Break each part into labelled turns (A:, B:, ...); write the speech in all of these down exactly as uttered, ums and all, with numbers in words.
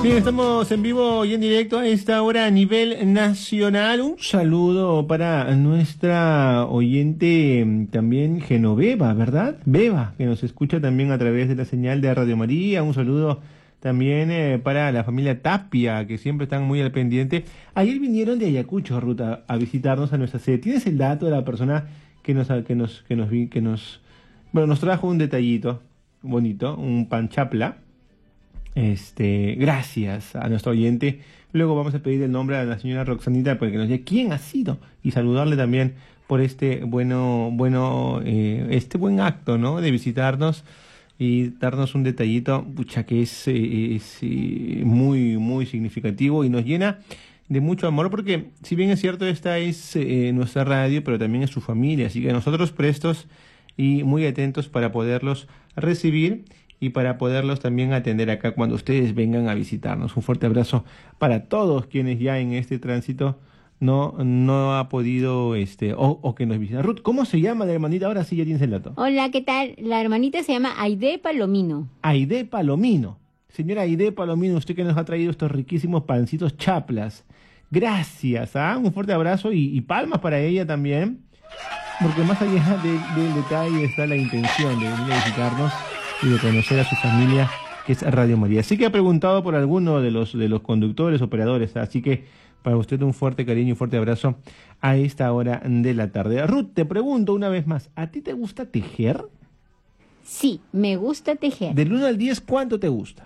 A: Bien, estamos en vivo y en directo a esta hora a nivel nacional. Un saludo para nuestra oyente también Genoveva, ¿verdad? Beba, que nos escucha también a través de la señal de Radio María. Un saludo también eh, para la familia Tapia, que siempre están muy al pendiente. Ayer vinieron de Ayacucho, Ruta, a visitarnos a nuestra sede. ¿Tienes el dato de la persona que nos, que nos, que nos, vi- que nos, bueno, nos trajo un detallito bonito, un panchapla? Este, gracias a nuestro oyente. Luego vamos a pedir el nombre a la señora Roxanita para que nos diga quién ha sido y saludarle también por este bueno, bueno, eh, este buen acto, ¿no? De visitarnos y darnos un detallito, pucha, que es, eh, es eh, muy, muy significativo y nos llena de mucho amor porque, si bien es cierto, esta es eh, nuestra radio, pero también es su familia, así que nosotros prestos y muy atentos para poderlos recibir y para poderlos también atender acá cuando ustedes vengan a visitarnos. Un fuerte abrazo para todos quienes ya en este tránsito no, no ha podido, este, o, o que nos visitan. Ruth, ¿cómo se llama la hermanita? Ahora sí ya tienes el dato.
B: Hola, ¿qué tal? La hermanita se llama Aide Palomino.
A: Aide Palomino. Señora Aide Palomino, usted que nos ha traído estos riquísimos pancitos chaplas. Gracias, ¿ah? Un fuerte abrazo y, y palmas para ella también, porque más allá de- del detalle está la intención de venir a visitarnos y de conocer a su familia, que es Radio María. Así que ha preguntado por alguno de los de los conductores, operadores, así que para usted un fuerte cariño y un fuerte abrazo a esta hora de la tarde. Ruth, te pregunto una vez más, ¿a ti te gusta tejer?
B: Sí, me gusta tejer.
A: Del uno al diez, ¿cuánto te gusta?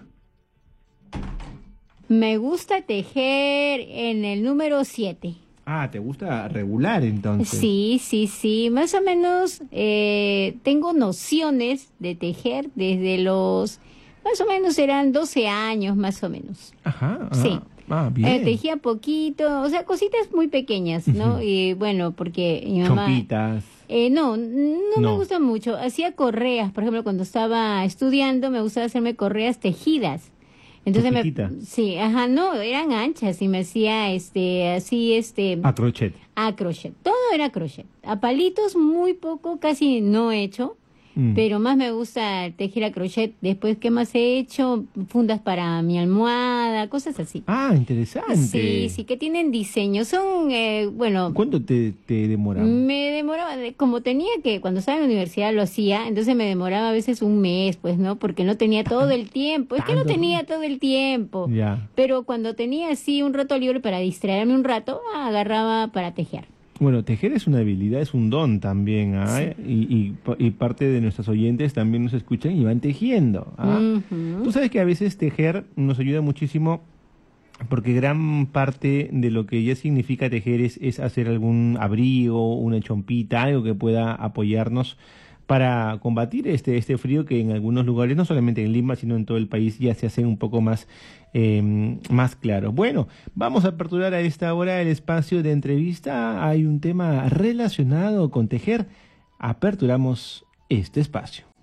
B: Me gusta tejer en el número siete.
A: Ah, ¿te gusta regular entonces?
B: Sí, sí, sí. Más o menos eh, tengo nociones de tejer desde los... Más o menos eran doce años, más o menos.
A: Ajá. Ah,
B: Sí.
A: Ah, bien.
B: Eh, tejía poquito, o sea, cositas muy pequeñas, ¿no?
A: Ujú.
B: Y bueno, porque mi mamá...
A: Chompitas.
B: Eh, no, no,
A: No.
B: me gusta mucho. Hacía correas, por ejemplo, cuando estaba estudiando me gustaba hacerme correas tejidas. Entonces me,
A: Chiquitita.
B: sí, ajá, no, eran anchas y me hacía este, así, este,
A: A crochet.
B: a crochet. Todo era crochet. A palitos muy poco, casi no he hecho.
A: Mm.
B: Pero más me gusta tejer a crochet. Después, ¿qué más he hecho? Fundas para mi almohada, cosas así.
A: Ah, interesante.
B: Sí, sí, que tienen diseño. Son, eh, bueno,
A: ¿Cuánto te, te demoraba?
B: me demoraba, de- como tenía que, cuando estaba en la universidad lo hacía, entonces me demoraba a veces un mes, pues, ¿no? Porque no tenía todo el tiempo. Es que no
A: ¿Tanto?
B: tenía todo el tiempo.
A: Ya.
B: Pero cuando tenía así un rato libre para distraerme un rato, ah, agarraba para tejer.
A: Bueno, tejer es una habilidad, es un don también, ¿ah? Y, y, y parte de nuestros oyentes también nos escuchan y van tejiendo, ¿ah?
B: Ujú.
A: Tú sabes que a veces tejer nos ayuda muchísimo porque gran parte de lo que ya significa tejer es, es hacer algún abrigo, una chompita, algo que pueda apoyarnos para combatir este, este frío que en algunos lugares, no solamente en Lima, sino en todo el país, ya se hace un poco más, eh, más claro. Bueno, vamos a aperturar a esta hora el espacio de entrevista. Hay un tema relacionado con tejer. Aperturamos este espacio.